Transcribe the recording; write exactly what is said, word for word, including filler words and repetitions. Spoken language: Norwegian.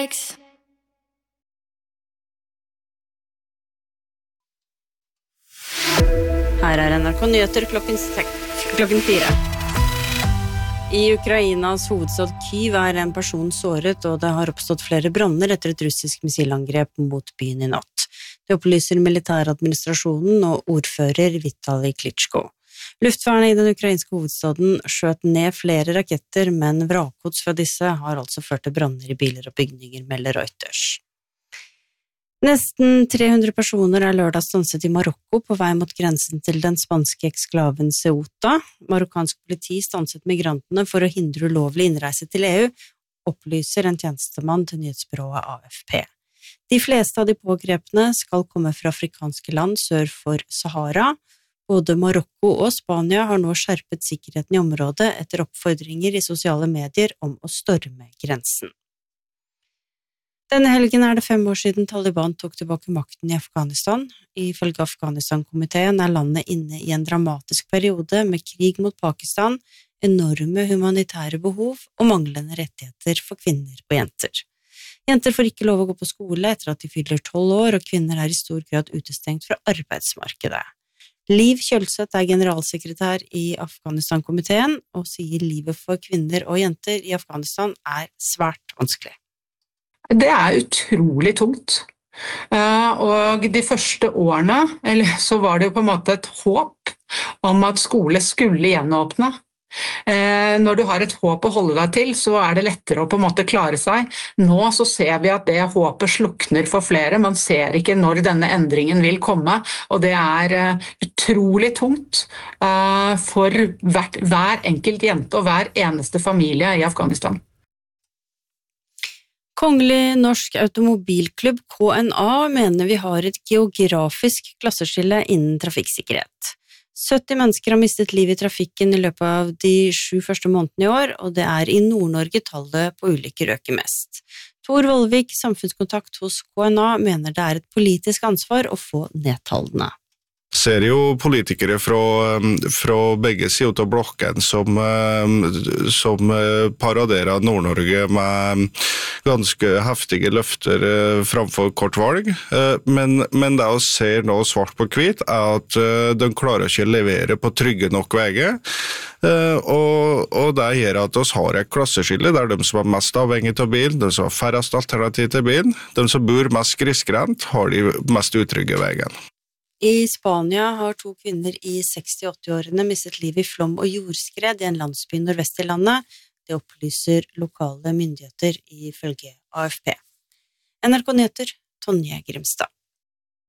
Her er N R K Nyheter klokken, klokken fire. I Ukrainas hovedstad Kyiv er en person såret, og det har oppstått flere branner etter et russisk missilangrep mot byen i natt. Det opplyser militæradministrasjonen og ordfører Vitali Klitschko. Luftvernet i den ukrainske hovedstaden skjøt ned flere raketter, men vrakgods fra disse har altså ført til branner i biler og bygninger, melder Reuters. Nesten tre hundre personer er lørdag stanset i Marokko på vei mot grensen til den spanske eksklaven Ceuta. Marokkansk politi stanset migrantene for å hindre ulovlig innreise til E U, opplyser en tjenestemann til nyhetsbyrået A F P. De fleste av de pågrepne skal komme fra afrikanske land sør for Sahara. Både Marokko og Spania har nå skjerpet sikkerheten i området etter oppfordringer i sosiale medier om å storme grensen. Denne helgen er det fem år siden Taliban tok tilbake makten i Afghanistan. Ifølge Afghanistan-komiteen er landet inne i en dramatisk periode med krig mot Pakistan, enorme humanitære behov og manglende rettigheter for kvinner og jenter. Jenter får ikke lov å gå på skole etter at de fyller tolv år, og kvinner er i stor grad utestengt fra arbeidsmarkedet. Liv Kjølseth er generalsekretær i Afghanistan-komiteen og sier livet for kvinner og jenter i Afghanistan er svært vanskelig. Det er utrolig tungt, og de første årene eller, så var det jo på en måte et håp om at skole skulle gjenåpne. Når du har et håp å holde deg til, så er det lettere å på en måte klare seg. Nå så ser vi at det håpet slukner for flere, man ser ikke når denne endringen vil komme, og det er utrolig tungt for hvert, hver enkelt jente og hver eneste familie i Afghanistan. Kongelig Norsk Automobilklubb K N A mener vi har et geografisk klasseskille innen trafikksikkerhet. sytti mennesker har mistet liv i trafikken i løpet av de sju første månedene i år, og det er i Nord-Norge tallet på ulykker øker mest. Tor Vollvik, samfunnskontakt hos K N A, mener det er et politisk ansvar å få ned tallene. Ser jo politikere fra, fra begge sider av blokken som, som paraderer Nord-Norge med ganske heftige løfter framfor kort valg, men, men det å se nå svart på hvitt er at de klarer ikke å levere på trygge nok veier, og, og det gjør at vi har et klasseskille der de som er mest avhengig av bilen, de som har færrest alternativ til bilen, de som bor mest grisgrendt, har de mest utrygge veiene. I Spania har to kvinner i seksti-åtti-årene mistet liv i flom og jordskred i en landsby nordvest i landet. Det opplyser lokale myndigheter ifølge A F P. N R K Nyheter, Tonje Grimstad.